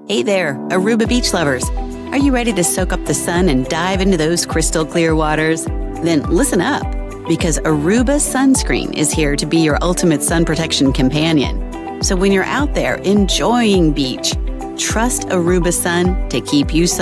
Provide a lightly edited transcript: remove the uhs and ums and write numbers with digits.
Hey there, Aruba beach lovers. Are you ready to soak up the sun and dive into those crystal clear waters? Then listen up, because Aruba Sunscreen is here to be your ultimate sun protection companion. So when you're out there enjoying beach, trust Aruba Sun to keep you